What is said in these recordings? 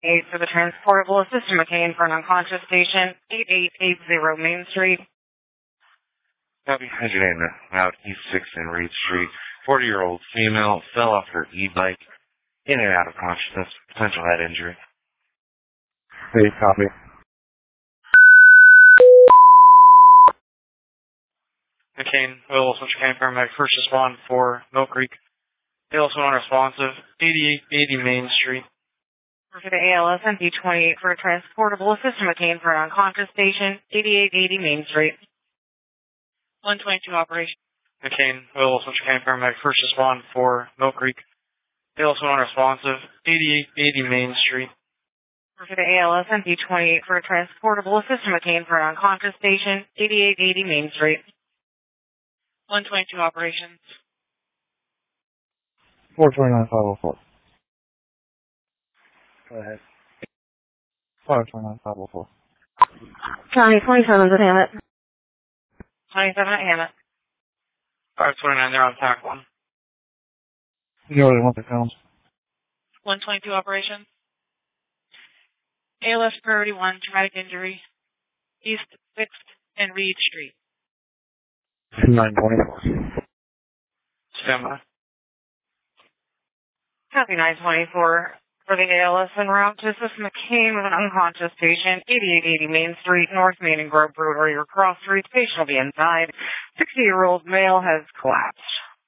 8 for the transportable. Assist McCain for an unconscious patient. 8880 Main Street. Copy. Engine 8 out East 6th and Reed Street. 40-year-old female fell off her e-bike in and out of consciousness. Potential head injury. Hey, copy. McCain, Will Switch McCain paramedic, first respond for Mill Creek. ALS unresponsive, 8880 Main Street. For the ALS MP28 for a transportable. Assist McCain for an unconscious patient. 8880 Main Street. 122 operation. McCain, Will Switch McCain paramedic, first respond for Mill Creek. ALS unresponsive, 8880 Main Street. For the ALS MP28 for a transportable. Assist McCain for an unconscious patient. 8880 Main Street. 122 operations. 429-504. Go ahead. 529-504. County 27's at Hammett. 27 at Hammett. 529, they're on TAC 1. You already want the cones? 122 operations. ALS priority 1, traumatic injury, East 6th and Reed Street. 924. Stand by. Copy 924 for the ALS en route to assist McCain with an unconscious patient, 8880 Main Street, North Main and Grove Brewery or Cross Streets. Patient will be inside. 60-year-old male has collapsed.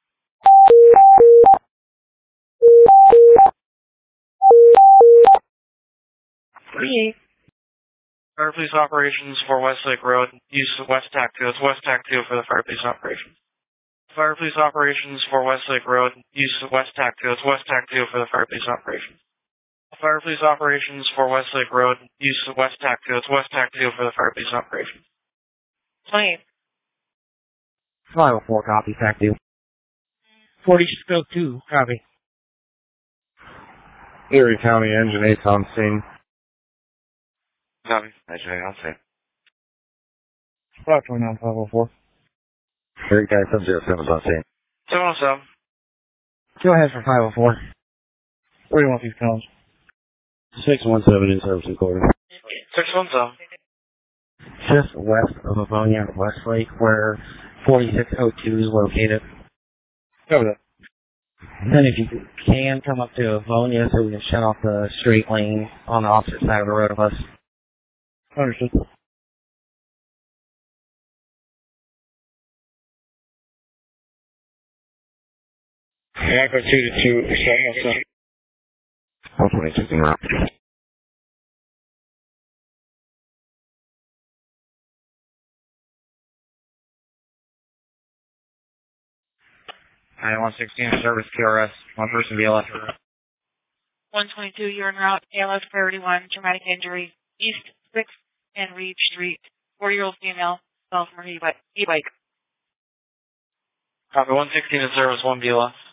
Fire Police Operations for Westlake Road, use of West TAC 2. It's West TAC 2 for the Fire Police Operations. Fire Police Operations for Westlake Road, use of West TAC 2. It's West TAC 2 for the Fire Police Operations. Fire Police Operations for Westlake Road, use of West TAC 2. It's West TAC 2 for the Fire Police Operations. 28. 504, copy, TAC 2. 40 stroke 2, copy. Erie County Engine 8 on scene. Copy. Engine 8 on scene. 529-504. Erie County 707's on scene. 707. Go ahead for 504. Where do you want these cones? 617 in service and quarter. 617. Just west of Livonia, Westlake, where 4602 is located. Cover that. Then if you can, come up to Livonia so we can shut off the straight lane on the opposite side of the road of us. Understood. Echo 2 to 2, 707. 126 in route. I 116 service QRS, one person BLS. 122, you're en route. ALS priority 1, traumatic injury, East 6th and Reed Street. 4-year-old female fell from her e-bike. Copy 116 in service, 1 BLS.